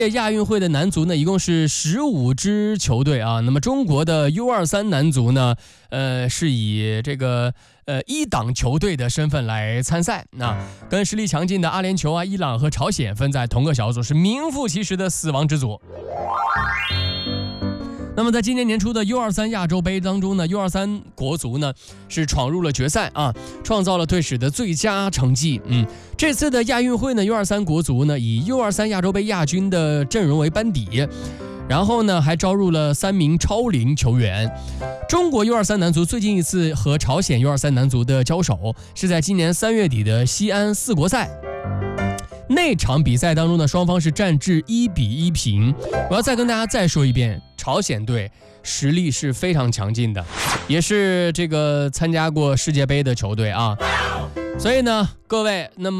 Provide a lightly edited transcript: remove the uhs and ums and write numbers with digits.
亚运会的男足呢，一共是15支球队啊。那么中国的 U23 男足呢，是以这个一档球队的身份来参赛。那跟实力强劲的阿联酋啊、伊朗和朝鲜分在同个小组，是名副其实的死亡之组。那么在今年年初的 U23 亚洲杯当中呢 ，U23 国足呢是闯入了决赛啊，创造了队史的最佳成绩。这次的亚运会呢 ，U23 国足呢以 U23 亚洲杯亚军的阵容为班底，然后呢还招入了3名超龄球员。中国 U23 男足最近一次和朝鲜 U23 男足的交手是在今年3月底的西安4国赛。那场比赛当中呢，双方是战至1-1平。我要再跟大家再说一遍，朝鲜队实力是非常强劲的，也是这个参加过世界杯的球队啊。所以呢，各位，那么